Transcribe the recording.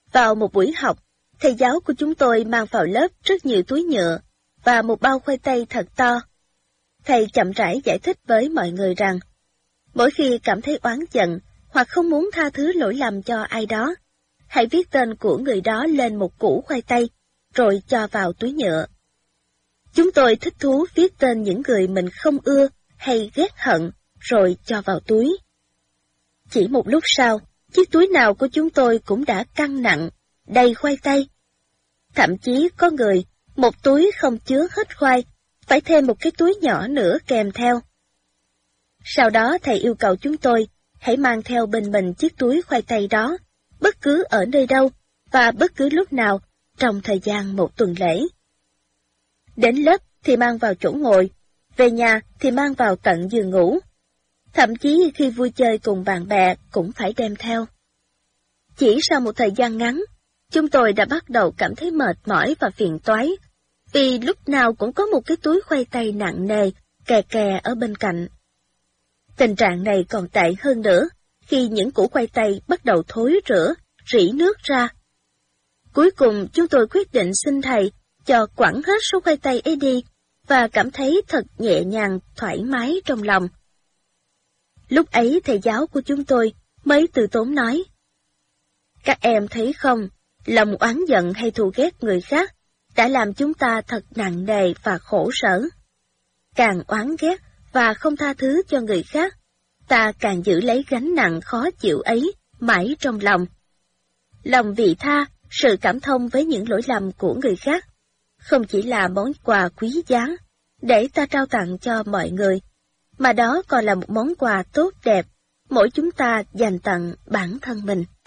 Vào một buổi học, thầy giáo của chúng tôi mang vào lớp rất nhiều túi nhựa và một bao khoai tây thật to. Thầy chậm rãi giải thích với mọi người rằng, mỗi khi cảm thấy oán giận hoặc không muốn tha thứ lỗi lầm cho ai đó, hãy viết tên của người đó lên một củ khoai tây, rồi cho vào túi nhựa. Chúng tôi thích thú viết tên những người mình không ưa hay ghét hận, rồi cho vào túi. Chỉ một lúc sau, chiếc túi nào của chúng tôi cũng đã căng nặng, đầy khoai tây. Thậm chí có người, một túi không chứa hết khoai, phải thêm một cái túi nhỏ nữa kèm theo. Sau đó thầy yêu cầu chúng tôi hãy mang theo bên mình chiếc túi khoai tây đó, bất cứ ở nơi đâu và bất cứ lúc nào trong thời gian một tuần lễ. Đến lớp thì mang vào chỗ ngồi, về nhà thì mang vào tận giường ngủ. Thậm chí khi vui chơi cùng bạn bè cũng phải đem theo. Chỉ sau một thời gian ngắn, chúng tôi đã bắt đầu cảm thấy mệt mỏi và phiền toái, vì lúc nào cũng có một cái túi khoai tây nặng nề kè kè ở bên cạnh. Tình trạng này còn tệ hơn nữa khi những củ khoai tây bắt đầu thối rữa, rỉ nước ra. Cuối cùng chúng tôi quyết định xin thầy cho quẳng hết số khoai tây ấy đi và cảm thấy thật nhẹ nhàng, thoải mái trong lòng. Lúc ấy thầy giáo của chúng tôi mới từ tốn nói, các em thấy không, lòng oán giận hay thù ghét người khác đã làm chúng ta thật nặng nề và khổ sở. Càng oán ghét và không tha thứ cho người khác, ta càng giữ lấy gánh nặng khó chịu ấy mãi trong lòng. Lòng vị tha, sự cảm thông với những lỗi lầm của người khác, không chỉ là món quà quý giá để ta trao tặng cho mọi người, mà đó còn là một món quà tốt đẹp mỗi chúng ta dành tặng bản thân mình.